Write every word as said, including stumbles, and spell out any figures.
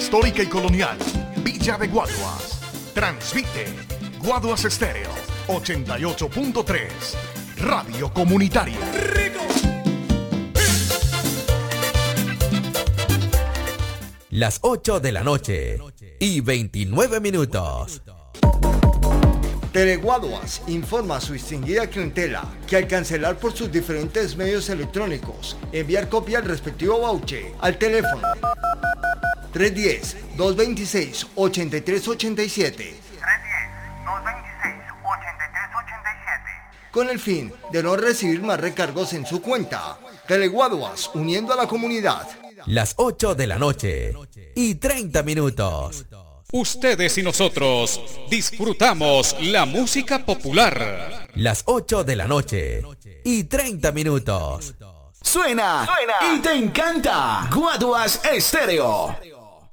histórica y colonial, Villa de Guaduas. Transmite Guaduas Estéreo ochenta y ocho punto tres, Radio Comunitaria. Las ocho de la noche y veintinueve minutos. Teleguaduas informa a su distinguida clientela que al cancelar por sus diferentes medios electrónicos, enviar copia al respectivo voucher al teléfono tres uno cero, dos dos seis, ocho tres ocho siete con el fin de no recibir más recargos en su cuenta. Teleguaduas, uniendo a la comunidad. Las ocho de la noche y treinta minutos. Ustedes y nosotros disfrutamos la música popular. Las ocho de la noche y treinta minutos. Suena, Suena y te encanta. Guaduas Estéreo.